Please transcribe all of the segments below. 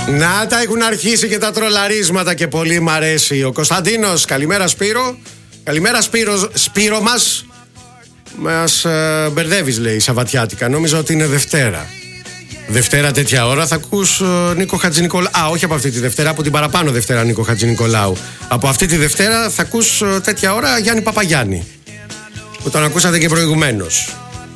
Να τα έχουν αρχίσει και τα τρολαρίσματα και πολύ μ' αρέσει. Ο Κωνσταντίνος, καλημέρα Σπύρο. Καλημέρα Σπύρο μας. Μας μπερδεύεις, λέει, Σαββατιάτικα. Νόμιζα ότι είναι Δευτέρα. Δευτέρα τέτοια ώρα θα ακούς Νίκο Χατζηνικολάου. Α, όχι από αυτή τη Δευτέρα, από την παραπάνω Δευτέρα Νίκο Χατζηνικολάου. Από αυτή τη Δευτέρα θα ακούς τέτοια ώρα Γιάννη Παπαγιάννη, που τον ακούσατε και προηγουμένως.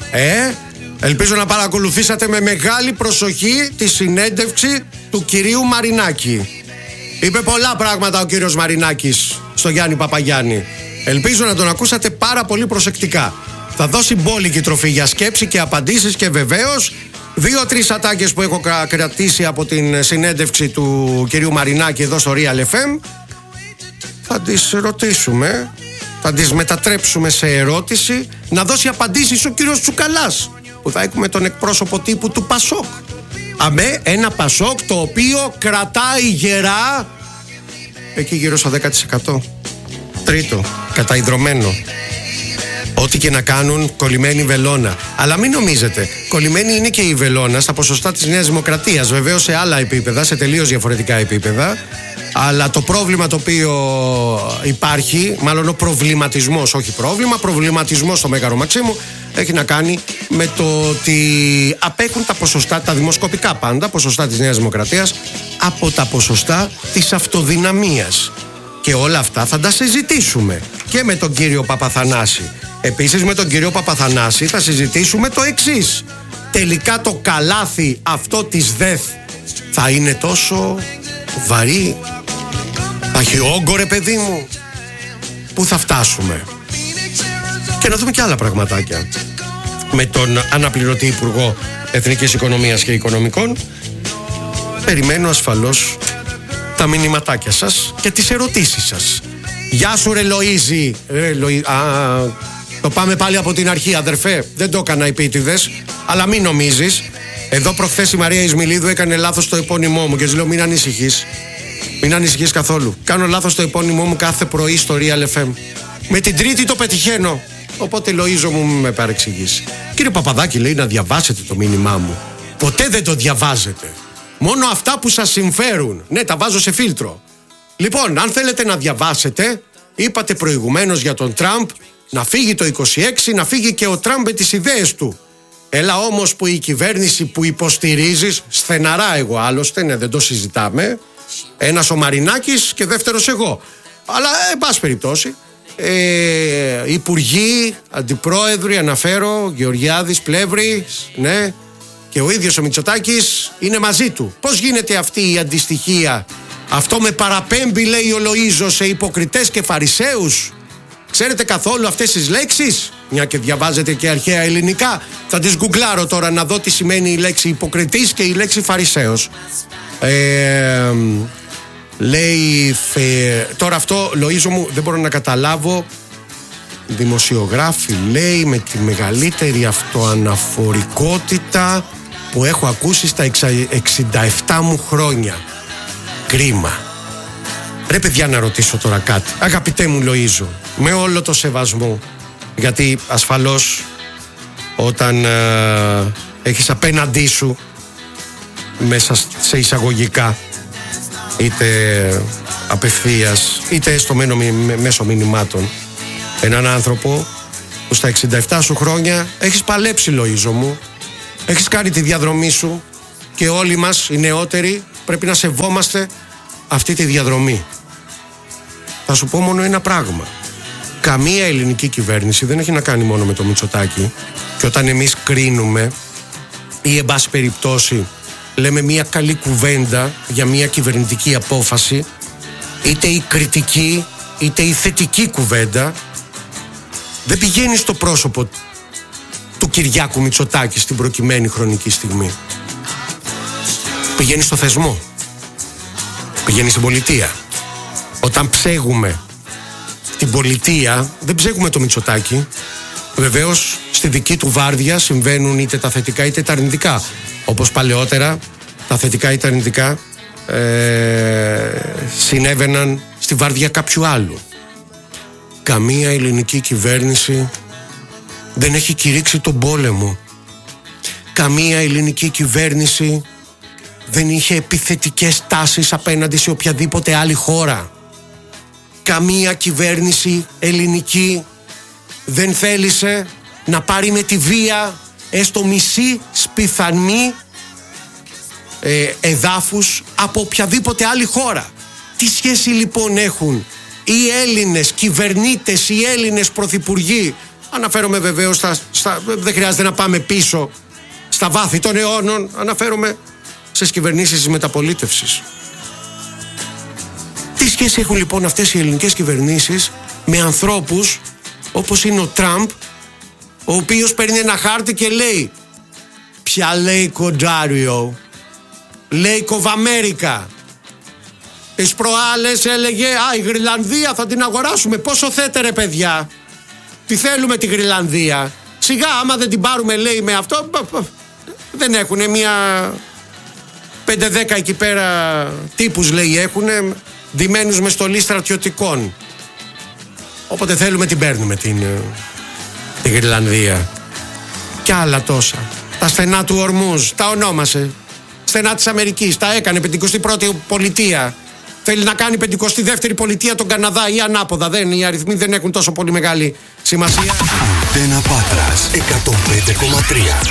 Ελπίζω να παρακολουθήσατε με μεγάλη προσοχή τη συνέντευξη του κυρίου Μαρινάκη. Είπε πολλά πράγματα ο κύριος Μαρινάκης στο Γιάννη Παπαγιάννη. Ελπίζω να τον ακούσατε πάρα πολύ προσεκτικά. Θα δώσει μπόλικη τροφή για σκέψη και απαντήσεις και βεβαίως 2-3 ατάκες που έχω κρατήσει από την συνέντευξη του κυρίου Μαρινάκη εδώ στο Real FM. Θα τις ρωτήσουμε, θα τις μετατρέψουμε σε ερώτηση, να δώσει απαντήσεις ο κύριος Τσουκαλάς, που θα έχουμε τον εκπρόσωπο τύπου του Πασόκ. Αμέ, ένα Πασόκ το οποίο κρατάει γερά εκεί γύρω στο 10%. Τρίτο, καταϊδρωμένο. Ό,τι και να κάνουν, κολλημένη βελόνα. Αλλά μην νομίζετε, κολλημένη είναι και η βελόνα στα ποσοστά της Νέας Δημοκρατίας. Βεβαίως σε άλλα επίπεδα, σε τελείως διαφορετικά επίπεδα. Αλλά το πρόβλημα το οποίο υπάρχει, μάλλον ο προβληματισμός, όχι πρόβλημα, προβληματισμός στο Μέγαρο Μαξίμου, έχει να κάνει με το ότι απέχουν τα ποσοστά, τα δημοσκοπικά πάντα, ποσοστά της Νέας Δημοκρατίας, από τα ποσοστά της αυτοδυναμίας. Και όλα αυτά θα τα συζητήσουμε και με τον κύριο Παπαθανάση. Επίσης με τον κύριο Παπαθανάση θα συζητήσουμε το εξής. Τελικά το καλάθι αυτό της ΔΕΘ θα είναι τόσο βαρύ? Θα έχει όγκο, ρε παιδί μου? Πού θα φτάσουμε? Και να δούμε και άλλα πραγματάκια με τον αναπληρωτή Υπουργό Εθνικής Οικονομίας και Οικονομικών. Περιμένω ασφαλώς τα μηνυματάκια σας και τις ερωτήσεις σας. Γεια σου ρε Λοΐζη. Το πάμε πάλι από την αρχή, αδερφέ. Δεν το έκανα επίτηδες, αλλά μην νομίζεις. Εδώ προχθές η Μαρία Ισμιλίδου έκανε λάθος στο επώνυμό μου και της λέω μην ανησυχείς. Μην ανησυχείς καθόλου. Κάνω λάθος στο επώνυμό μου κάθε πρωί στο Real FM. Με την Τρίτη το πετυχαίνω. Οπότε Λοΐζο μου με παρεξηγήσει. Κύριε Παπαδάκη, λέει, να διαβάσετε το μήνυμά μου. Ποτέ δεν το διαβάζετε. Μόνο αυτά που σας συμφέρουν. Ναι, τα βάζω σε φίλτρο. Λοιπόν, αν θέλετε να διαβάσετε, είπατε προηγουμένως για τον Τραμπ να φύγει το 26, να φύγει και ο Τραμπ με τις ιδέες του. Έλα όμως που η κυβέρνηση που υποστηρίζεις, στεναρά εγώ άλλωστε, ναι, δεν το συζητάμε, ένας ο Μαρινάκης και δεύτερος εγώ. Αλλά, εν πάση περιπτώσει, υπουργοί, αντιπρόεδροι, αναφέρω, Γεωργιάδης, Πλεύρης, ναι, και ο ίδιος ο Μητσοτάκης είναι μαζί του. Πώς γίνεται αυτή η αντιστοιχία? Αυτό με παραπέμπει, λέει ο Λοΐζος, σε υποκριτές και φαρισαίους. Ξέρετε καθόλου αυτές τις λέξεις? Μια και διαβάζετε και αρχαία ελληνικά, θα τις γκουγκλάρω τώρα να δω τι σημαίνει η λέξη υποκριτής και η λέξη φαρισαίος. Λέει τώρα αυτό, Λοΐζο μου, δεν μπορώ να καταλάβω. Δημοσιογράφοι, λέει, με τη μεγαλύτερη αυτοαναφορικότητα που έχω ακούσει στα 67 μου χρόνια. Κρίμα. Ρε παιδιά, να ρωτήσω τώρα κάτι. Αγαπητέ μου Λοΐζο, με όλο το σεβασμό, γιατί ασφαλώς όταν έχεις απέναντί σου, μέσα σε εισαγωγικά, είτε απευθείας είτε στο μέσω μηνυμάτων, έναν άνθρωπο που στα 67 σου χρόνια έχεις παλέψει, Λοΐζο μου, έχεις κάνει τη διαδρομή σου και όλοι μας οι νεότεροι πρέπει να σεβόμαστε αυτή τη διαδρομή. Θα σου πω μόνο ένα πράγμα. Καμία ελληνική κυβέρνηση δεν έχει να κάνει μόνο με το Μητσοτάκη, και όταν εμείς κρίνουμε ή εν πάση περιπτώσει λέμε μια καλή κουβέντα για μια κυβερνητική απόφαση, είτε η κριτική είτε η θετική κουβέντα, δεν πηγαίνει στο πρόσωπο του Κυριάκου Μητσοτάκη στην προκειμένη χρονική στιγμή. Πηγαίνει στο θεσμό. Πηγαίνει στην πολιτεία. Όταν ψέγουμε την πολιτεία, δεν ψέγουμε το Μητσοτάκη. Βεβαίως στη δική του βάρδια συμβαίνουν είτε τα θετικά είτε τα αρνητικά. Όπως παλαιότερα τα θετικά ή τα αρνητικά συνέβαιναν στη βάρδια κάποιου άλλου. Καμία ελληνική κυβέρνηση δεν έχει κηρύξει τον πόλεμο. Καμία ελληνική κυβέρνηση δεν είχε επιθετικές τάσεις απέναντι σε οποιαδήποτε άλλη χώρα. Καμία κυβέρνηση ελληνική δεν θέλησε να πάρει με τη βία έστω μισή σπιθανμή εδάφους από οποιαδήποτε άλλη χώρα. Τι σχέση λοιπόν έχουν οι Έλληνες κυβερνήτες, οι Έλληνες πρωθυπουργοί? Αναφέρομαι βεβαίως δεν χρειάζεται να πάμε πίσω στα βάθη των αιώνων, αναφέρομαι στις κυβερνήσεις της μεταπολίτευσης. Τι σχέση έχουν λοιπόν αυτές οι ελληνικές κυβερνήσεις με ανθρώπους όπως είναι ο Τραμπ, ο οποίος παίρνει ένα χάρτη και λέει πια λέει Κοντάριο, λέει Κοβαμέρικα. Τις προάλλες έλεγε η Γρυλανδία θα την αγοράσουμε. Πόσο θέτε ρε παιδιά? Τι θέλουμε τη Γρυλανδία? Σιγά άμα δεν την πάρουμε λέει με αυτό. Δεν έχουνε μια 5-10 εκεί πέρα τύπους λέει έχουνε, ντυμένους με στολή στρατιωτικών. Όποτε θέλουμε την παίρνουμε τη Γρυλανδία. Κι άλλα τόσα. Τα στενά του Ορμούζ τα ονόμασε. Στενά της Αμερικής τα έκανε 51η πολιτεία. Θέλει να κάνει 52η πολιτεία τον Καναδά ή ανάποδα. Οι αριθμοί δεν έχουν τόσο πολύ μεγάλη σημασία. Αντένα Πάτρας 105,3.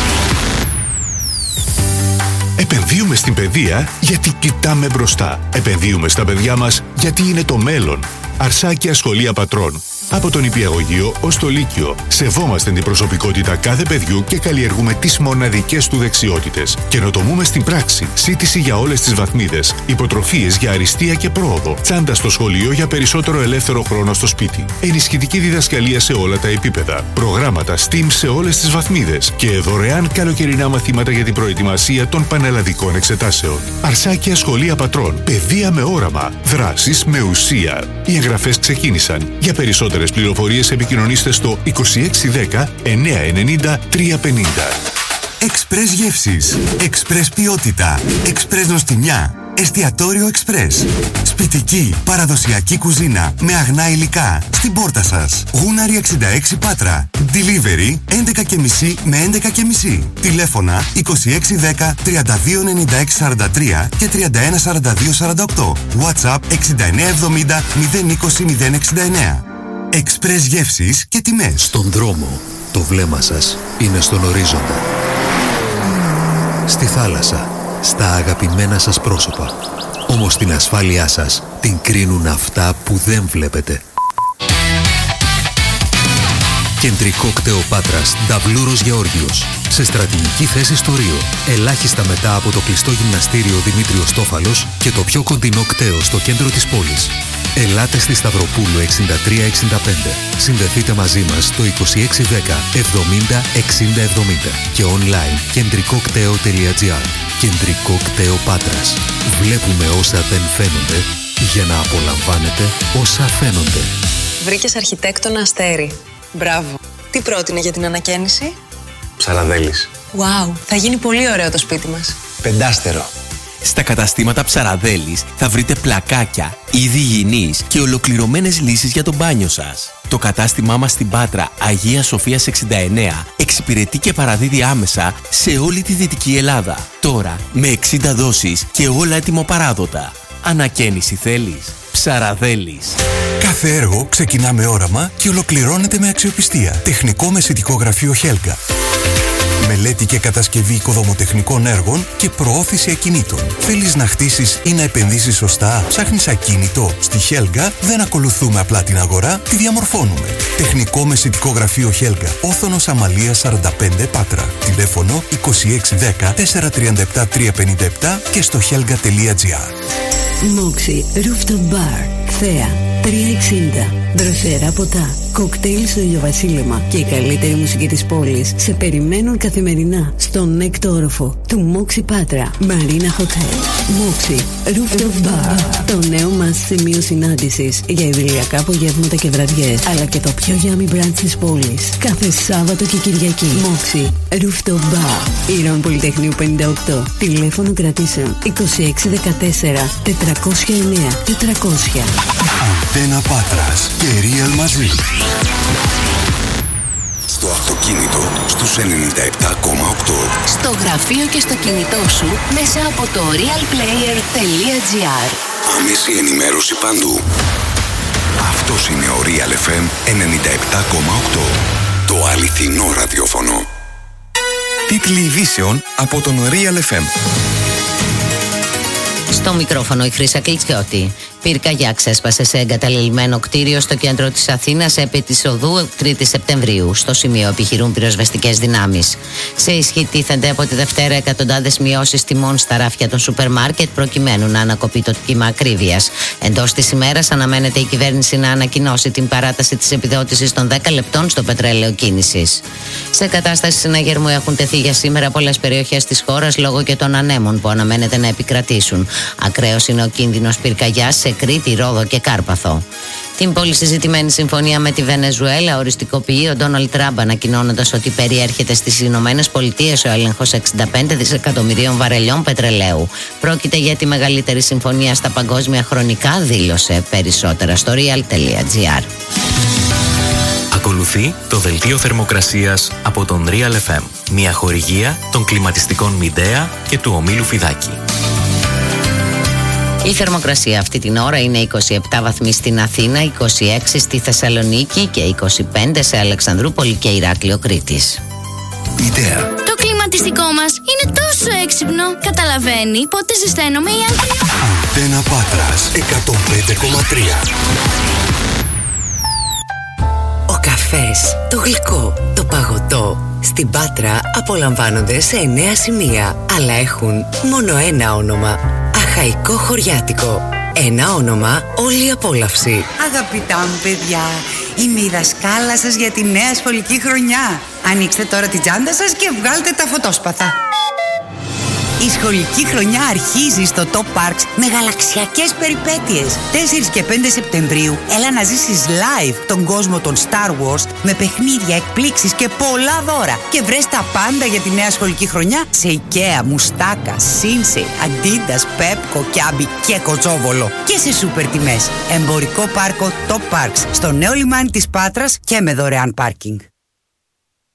Επενδύουμε στην παιδεία γιατί κοιτάμε μπροστά. Επενδύουμε στα παιδιά μας γιατί είναι το μέλλον. Αρσάκια Σχολεία Πατρών. Από τον Νηπιαγωγείο ως το Λύκειο. Σεβόμαστε την προσωπικότητα κάθε παιδιού και καλλιεργούμε τις μοναδικές του δεξιότητες. Καινοτομούμε στην πράξη. Σύντηση για όλες τις βαθμίδες. Υποτροφίες για αριστεία και πρόοδο. Τσάντα στο σχολείο για περισσότερο ελεύθερο χρόνο στο σπίτι. Ενισχυτική διδασκαλία σε όλα τα επίπεδα. Προγράμματα STEAM σε όλες τις βαθμίδες. Και δωρεάν καλοκαιρινά μαθήματα για την προετοιμασία των πανελλαδικών εξετάσεων. Αρσάκια Σχολεία Πατρών. Παιδεία με όραμα. Δράσεις με ουσία. Οι εγγραφές ξεκίνησαν. Για περισσότερες πληροφορίες επικοινωνήστε στο 2610 990 350. Εξπρές γεύσεις, Εξπρές ποιότητα, Εξπρές νοστιμιά, εστιατόριο Εξπρές. Σπιτική, παραδοσιακή κουζίνα με αγνά υλικά στην πόρτα σας. Γούναρη 66 Πάτρα. Delivery 11.30 με 11.30. Τηλέφωνα 2610 329643 και 314248. WhatsApp 6970 020 069. Εξπρές γεύσεις και τιμές. Στον δρόμο, το βλέμμα σας είναι στον ορίζοντα. Στη θάλασσα, στα αγαπημένα σας πρόσωπα. Όμως την ασφάλειά σας την κρίνουν αυτά που δεν βλέπετε. Κεντρικό κτέο Πάτρας, Νταβλούρος Γεώργιος. Σε στρατηγική θέση στο Ρίο. Ελάχιστα μετά από το κλειστό γυμναστήριο Δημήτριος Στόφαλος και το πιο κοντινό κτέο στο κέντρο της πόλης. Ελάτε στη Σταυροπούλου 6365. Συνδεθείτε μαζί μας στο 2610 70 60 70 και online κεντρικοκτέο.gr. Κεντρικό κτέο Πάτρας. Βλέπουμε όσα δεν φαίνονται για να απολαμβάνετε όσα φαίνονται. Βρήκες αρχιτέκτονα Αστέρι. Μπράβο. Τι πρότεινε για την ανακαίνιση? Ψαραδέλης. Wow, θα γίνει πολύ ωραίο το σπίτι μας. Πεντάστερο. Στα καταστήματα Ψαραδέλης θα βρείτε πλακάκια, είδη υγιεινής και ολοκληρωμένες λύσεις για το μπάνιο σας. Το κατάστημά μας στην Πάτρα Αγίας Σοφίας 69 εξυπηρετεί και παραδίδει άμεσα σε όλη τη Δυτική Ελλάδα. Τώρα με 60 δόσεις και όλα έτοιμο-παράδοτα. Ανακαίνιση θέλεις? Ψαραδέλης. Κάθε έργο ξεκινά με όραμα και ολοκληρώνεται με αξιοπιστία. Τεχνικό μεσητικό γραφείο Χέλγα. Μελέτη και κατασκευή οικοδομοτεχνικών έργων και προώθηση ακινήτων. Θέλεις να χτίσεις ή να επενδύσεις σωστά? Ψάχνεις ακίνητο? Στη Χέλγα δεν ακολουθούμε απλά την αγορά, τη διαμορφώνουμε. Τεχνικό μεσητικό γραφείο Χέλγα. Όθωνος Αμαλίας 45 Πάτρα. Τηλέφωνο 2610 437 357 και στο helga.gr. Moxie Rooftop Bar, Θέα, 360. Δροσερά ποτά, κοκτέιλ στο ηλιοβασίλεμα και η καλύτερη μουσική της πόλης σε περιμένουν καθημερινά στον έκτο όροφο του Moxie Πάτρα Marina Hotel. Moxie Rooftop Bar, το νέο μας σημείο συνάντησης για ιδηλιακά απογεύματα και βραδιές, αλλά και το πιο yummy brunch της πόλης κάθε Σάββατο και Κυριακή. Moxie Rooftop Bar, Ήρων Πολυτεχνείου 58. Τηλέφωνο κρατήσεων 2614 409 400. Αντένα Πάτρας και Real μαζί. Στο αυτοκίνητο στους 97,8. Στο γραφείο και στο κινητό σου μέσα από το realplayer.gr. Άμεση ενημέρωση παντού. Αυτός είναι ο Real FM 97,8. Το αληθινό ραδιόφωνο. Τίτλοι ειδήσεων από τον Real FM. Στο μικρόφωνο η Χρύσα Κλιτσιώτη. Πυρκαγιά ξέσπασε σε εγκαταλελειμμένο κτίριο στο κέντρο της Αθήνας επί της οδού 3η Σεπτεμβρίου. Στο σημείο επιχειρούν πυροσβεστικές δυνάμεις. Σε ισχύ τίθενται από τη Δευτέρα εκατοντάδες μειώσεις τιμών στα ράφια των σούπερ μάρκετ προκειμένου να ανακοπεί το κύμα ακρίβειας. Εντός της ημέρας αναμένεται η κυβέρνηση να ανακοινώσει την παράταση της επιδότησης των 10 λεπτών στο πετρέλαιο κίνησης. Σε κατάσταση συναγερμού έχουν τεθεί για σήμερα πολλές περιοχές της χώρας λόγω και των ανέμων που αναμένεται να επικρατήσουν. Ακραίος είναι ο κίνδυνος πυρκαγιάς σε Κρήτη, Ρόδο και Κάρπαθο. Την πολύ συζητημένη συμφωνία με τη Βενεζουέλα οριστικοποιεί ο Ντόναλντ Τραμπ, ανακοινώνοντας ότι περιέρχεται στις Ηνωμένες Πολιτείες ο έλεγχος 65 δισεκατομμυρίων βαρελιών πετρελαίου. Πρόκειται για τη μεγαλύτερη συμφωνία στα παγκόσμια χρονικά, δήλωσε. Περισσότερα στο real.gr. Ακολουθεί το δελτίο θερμοκρασίας από τον Real FM. Μια χορηγία των κλιματιστικών Μιντέα και του ομίλου Φιδάκη. Η θερμοκρασία αυτή την ώρα είναι 27 βαθμοί στην Αθήνα, 26 στη Θεσσαλονίκη και 25 σε Αλεξανδρούπολη και Ηράκλειο Κρήτης. Ιδέα. Το κλιματιστικό μας είναι τόσο έξυπνο. Καταλαβαίνει πότε ζεσταίνομαι ή αν κρύο. Αντένα Πάτρας 105,3. Ο καφές, το γλυκό, το παγωτό στην Πάτρα απολαμβάνονται σε 9 σημεία, αλλά έχουν μόνο ένα όνομα. Αχαϊκό Χωριάτικο. Ένα όνομα, όλη η απόλαυση. Αγαπητά μου παιδιά, είμαι η δασκάλα σας για τη νέα σχολική χρονιά. Ανοίξτε τώρα την τσάντα σας και βγάλτε τα φωτόσπαθα. Η σχολική χρονιά αρχίζει στο Top Parks με γαλαξιακές περιπέτειες. 4 και 5 Σεπτεμβρίου έλα να ζήσεις live τον κόσμο των Star Wars με παιχνίδια, εκπλήξεις και πολλά δώρα. Και βρες τα πάντα για τη νέα σχολική χρονιά σε IKEA, Μουστάκα, Σίνσεϊ, Αντίντας, Πέπκο, Κιάμπι και Κοτσόβολο. Και σε σούπερ τιμές. Εμπορικό πάρκο Top Parks στο νέο λιμάνι της Πάτρας και με δωρεάν πάρκινγκ.